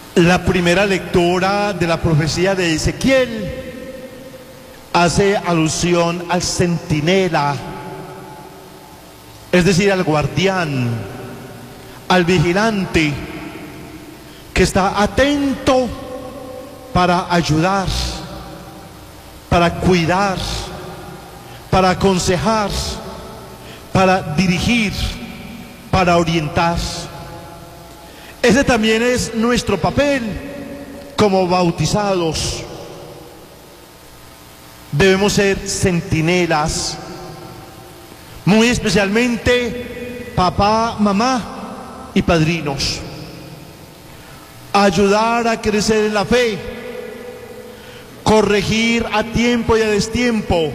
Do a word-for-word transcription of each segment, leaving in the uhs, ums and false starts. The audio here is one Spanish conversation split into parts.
La primera lectura de la profecía de Ezequiel hace alusión al centinela, es decir, al guardián, al vigilante, que está atento para ayudar, para cuidar, para aconsejar, para dirigir, para orientar. Ese también es nuestro papel como bautizados. Debemos ser centinelas, muy especialmente papá, mamá y padrinos. Ayudar a crecer en la fe, corregir a tiempo y a destiempo,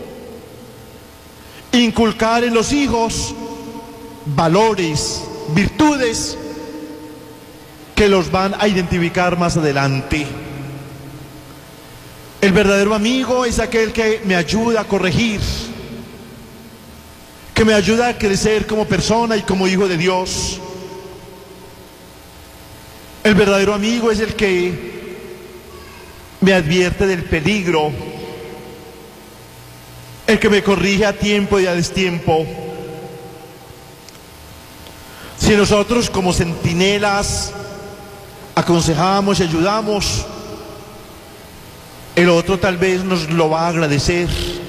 inculcar en los hijos valores, virtudes que los van a identificar más adelante. El verdadero amigo es aquel que me ayuda a corregir, que me ayuda a crecer como persona y como hijo de Dios. El verdadero amigo es el que me advierte del peligro, el que me corrige a tiempo y a destiempo. Si nosotros como centinelas aconsejamos y ayudamos, el otro tal vez nos lo va a agradecer.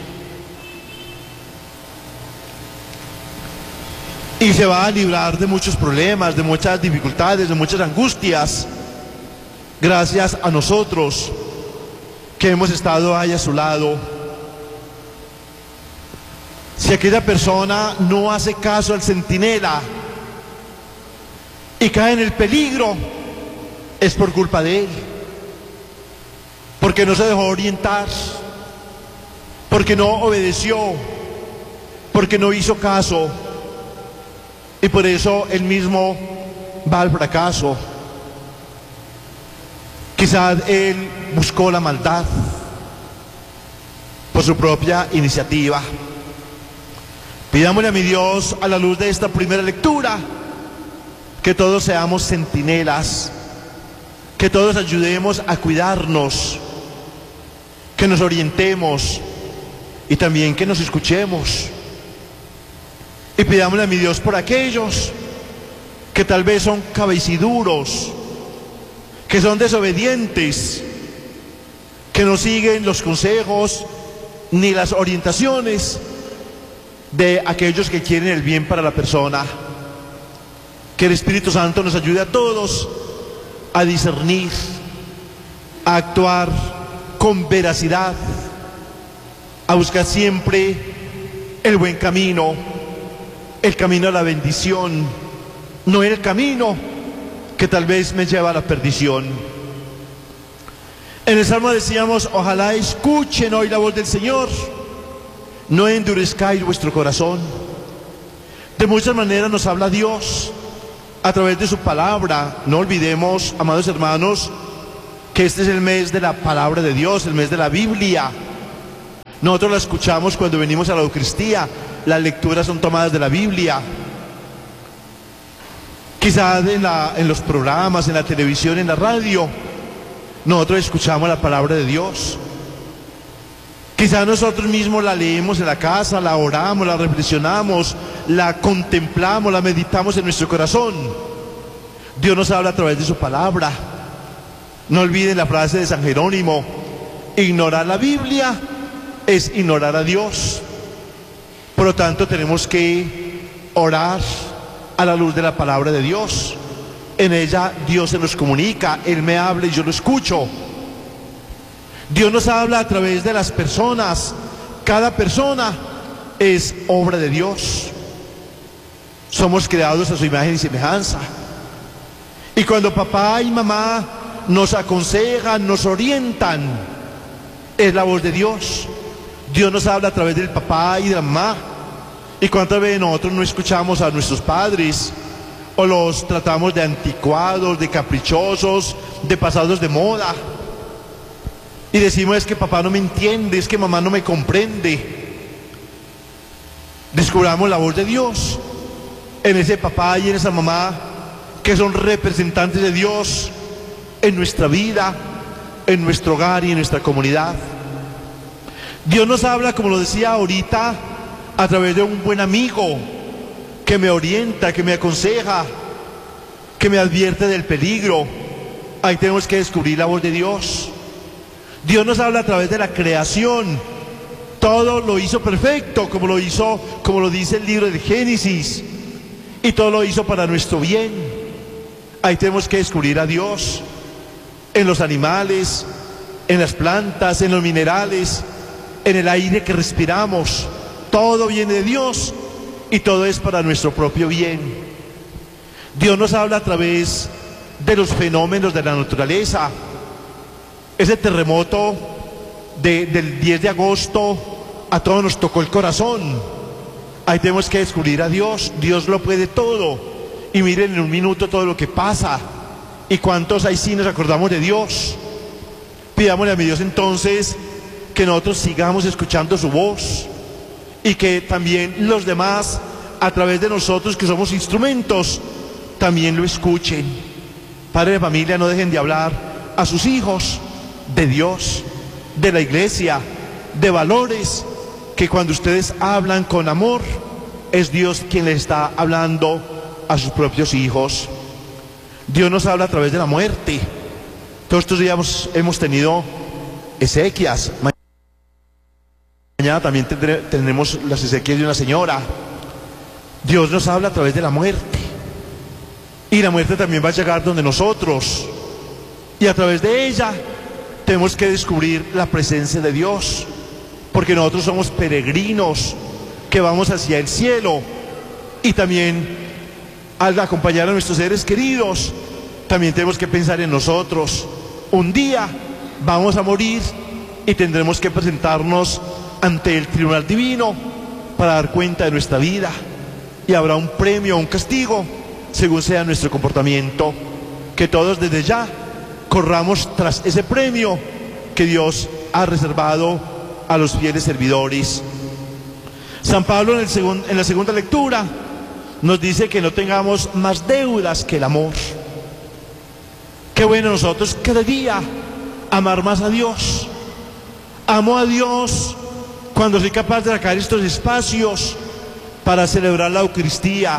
Y se va a librar de muchos problemas, de muchas dificultades, de muchas angustias, gracias a nosotros que hemos estado ahí a su lado. Si aquella persona no hace caso al centinela y cae en el peligro, es por culpa de él, porque no se dejó orientar, porque no obedeció, porque no hizo caso, y por eso él mismo va al fracaso. Quizás él buscó la maldad por su propia iniciativa. Pidámosle a mi Dios, a la luz de esta primera lectura, que todos seamos centinelas, que todos ayudemos a cuidarnos, que nos orientemos y también que nos escuchemos. Y pidámosle a mi Dios por aquellos que tal vez son cabeciduros, que son desobedientes, que no siguen los consejos ni las orientaciones de aquellos que quieren el bien para la persona. Que el Espíritu Santo nos ayude a todos a discernir, a actuar con veracidad, a buscar siempre el buen camino, el camino a la bendición, no el camino que tal vez me lleva a la perdición. En el Salmo decíamos: ojalá escuchen hoy la voz del Señor, no endurezcáis vuestro corazón. De muchas maneras nos habla Dios a través de su palabra. No olvidemos, amados hermanos, que este es el mes de la palabra de Dios, el mes de la Biblia. Nosotros la escuchamos cuando venimos a la Eucaristía, las lecturas son tomadas de la Biblia. Quizás en, la, en los programas, en la televisión, en la radio, nosotros escuchamos la palabra de Dios. Quizás nosotros mismos la leemos en la casa, la oramos, la reflexionamos, la contemplamos, la meditamos en nuestro corazón. Dios nos habla a través de su palabra. No olviden la frase de San Jerónimo: ignorar la Biblia es ignorar a Dios. Por lo tanto, tenemos que orar a la luz de la palabra de Dios. En ella Dios se nos comunica, Él me habla y yo lo escucho. Dios nos habla a través de las personas. Cada persona es obra de Dios. Somos creados a su imagen y semejanza. Y cuando papá y mamá nos aconsejan, nos orientan, es la voz de Dios. Dios nos habla a través del papá y de la mamá. ¿Y cuántas veces nosotros no escuchamos a nuestros padres? O los tratamos de anticuados, de caprichosos, de pasados de moda. Y decimos: es que papá no me entiende, es que mamá no me comprende. Descubramos la voz de Dios en ese papá y en esa mamá, que son representantes de Dios, en nuestra vida, en nuestro hogar y en nuestra comunidad. Dios nos habla, como lo decía ahorita, a través de un buen amigo que me orienta, que me aconseja, que me advierte del peligro. Ahí tenemos que descubrir la voz de Dios. Dios nos habla a través de la creación. Todo lo hizo perfecto, como lo hizo, como lo dice el libro de Génesis, y todo lo hizo para nuestro bien. Ahí tenemos que descubrir a Dios en los animales, en las plantas, en los minerales, en el aire que respiramos. Todo viene de Dios y todo es para nuestro propio bien. Dios nos habla a través de los fenómenos de la naturaleza. Ese terremoto de, del diez de agosto a todos nos tocó el corazón. Ahí tenemos que descubrir a Dios. Dios lo puede todo. Y miren en un minuto todo lo que pasa. Y cuántos ahí sí nos acordamos de Dios. Pidámosle a mi Dios entonces que nosotros sigamos escuchando su voz y que también los demás, a través de nosotros que somos instrumentos, también lo escuchen. Padres de familia, no dejen de hablar a sus hijos de Dios, de la iglesia, de valores, que cuando ustedes hablan con amor, es Dios quien les está hablando a sus propios hijos. Dios nos habla a través de la muerte. Todos estos días hemos, hemos tenido exequias. Mañana también tendré, tendremos las exequias de una señora. Dios nos habla a través de la muerte. Y la muerte también va a llegar donde nosotros. Y a través de ella tenemos que descubrir la presencia de Dios. Porque nosotros somos peregrinos que vamos hacia el cielo. Y también al acompañar a nuestros seres queridos, también tenemos que pensar en nosotros. Un día vamos a morir y tendremos que presentarnos ante el tribunal divino para dar cuenta de nuestra vida. Y habrá un premio o un castigo según sea nuestro comportamiento. Que todos desde ya corramos tras ese premio que Dios ha reservado a los fieles servidores. San Pablo en, el segun, en la segunda lectura nos dice que no tengamos más deudas que el amor. Qué bueno nosotros cada día amar más a Dios. Amo a Dios cuando soy capaz de sacar estos espacios para celebrar la Eucaristía.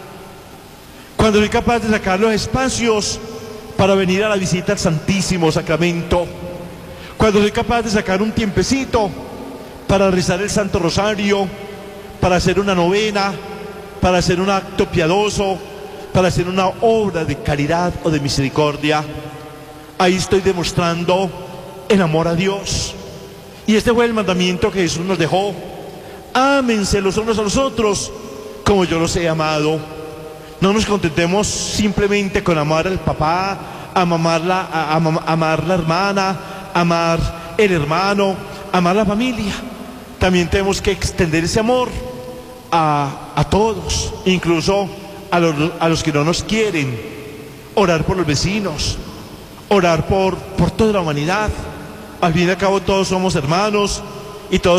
Cuando soy capaz de sacar los espacios para venir a la visita al Santísimo Sacramento. Cuando soy capaz de sacar un tiempecito para rezar el Santo Rosario, para hacer una novena, para hacer un acto piadoso, para hacer una obra de caridad o de misericordia. Ahí estoy demostrando el amor a Dios. Y este fue el mandamiento que Jesús nos dejó. Ámense los unos a los otros como yo los he amado. No nos contentemos simplemente con amar al papá, amar la, a, a, a, amar la hermana, amar el hermano, amar la familia. También tenemos que extender ese amor a, a todos, incluso a los, a los que no nos quieren. Orar por los vecinos, orar por, por toda la humanidad. Al fin y al cabo todos somos hermanos y todos